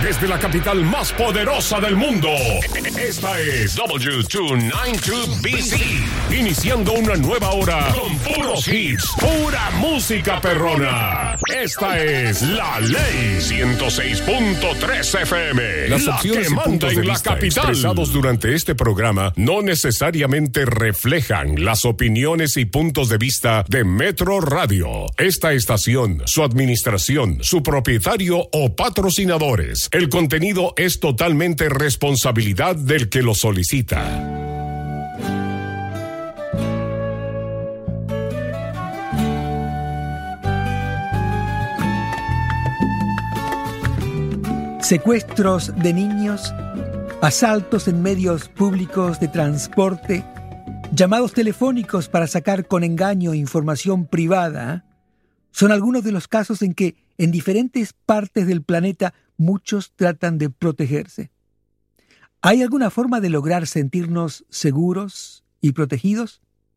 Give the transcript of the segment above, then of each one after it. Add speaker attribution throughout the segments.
Speaker 1: Desde la capital más poderosa del mundo, esta es W292BC. Iniciando una nueva hora con puros hits, pura música perrona. Esta es La Ley 106.3 FM. Las opciones que manda en la capital expresados durante este programa no necesariamente reflejan las opiniones y puntos de vista de Metro Radio, esta estación, su administración, su propietario o patrocinadores. El contenido es totalmente responsabilidad del que lo solicita.
Speaker 2: Secuestros de niños, asaltos en medios públicos de transporte, llamados telefónicos para sacar con engaño información privada, son algunos de los casos en que en diferentes partes del planeta muchos tratan de protegerse. ¿Hay alguna forma de lograr sentirnos seguros y protegidos?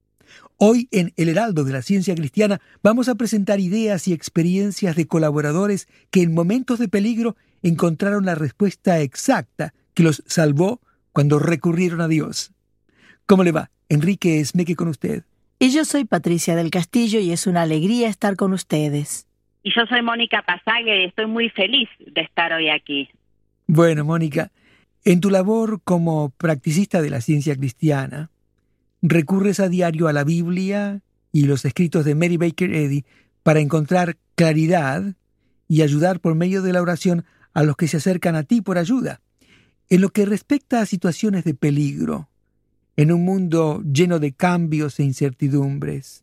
Speaker 2: Hoy en El Heraldo de la Ciencia Cristiana vamos a presentar ideas y experiencias de colaboradores que en momentos de peligro encontraron la respuesta exacta que los salvó cuando recurrieron a Dios. ¿Cómo le va? Enrique Esmeque con usted.
Speaker 3: Y yo soy Patricia del Castillo y es una alegría estar con ustedes.
Speaker 4: Y yo soy Mónica Pasague y estoy muy feliz de estar hoy aquí.
Speaker 2: Bueno, Mónica, en tu labor como practicista de la ciencia cristiana, recurres a diario a la Biblia y los escritos de Mary Baker Eddy para encontrar claridad y ayudar por medio de la oración a los que se acercan a ti por ayuda. En lo que respecta a situaciones de peligro, en un mundo lleno de cambios e incertidumbres,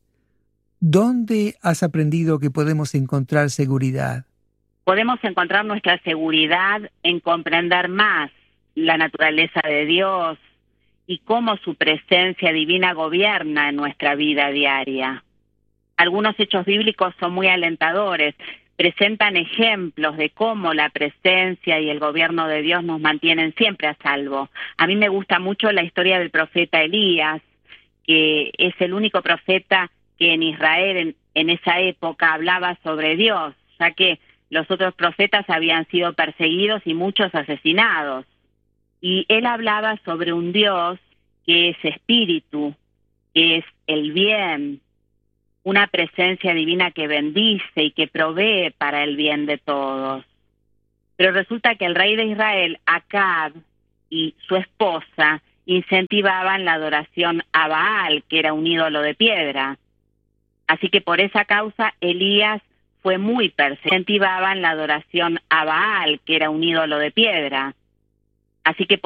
Speaker 2: ¿dónde has aprendido que podemos encontrar seguridad?
Speaker 4: Podemos encontrar nuestra seguridad en comprender más la naturaleza de Dios y cómo su presencia divina gobierna en nuestra vida diaria. Algunos hechos bíblicos son muy alentadores, presentan ejemplos de cómo la presencia y el gobierno de Dios nos mantienen siempre a salvo. A mí me gusta mucho la historia del profeta Elías, que es el único profeta que en Israel en esa época hablaba sobre Dios, ya que los otros profetas habían sido perseguidos y muchos asesinados. Y él hablaba sobre un Dios que es espíritu, que es el bien, una presencia divina que bendice y que provee para el bien de todos. Pero resulta que el rey de Israel, Acab, y su esposa incentivaban la adoración a Baal, que era un ídolo de piedra. Así que por esa causa Elías fue muy perseguido. Incentivaban la adoración a Baal, que era un ídolo de piedra. Así que